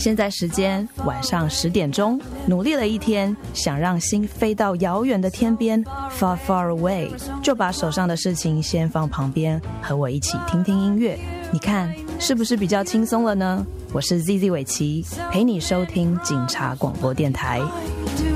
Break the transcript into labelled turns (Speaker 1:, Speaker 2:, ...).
Speaker 1: 现在时间晚上10点钟，努力了一天，想让心飞到遥远的天边 Far far away， 就把手上的事情先放旁边，和我一起听听音乐。你看是不是比较轻松了呢？我是 ZZ 伟琪，陪你收听警察广播电台。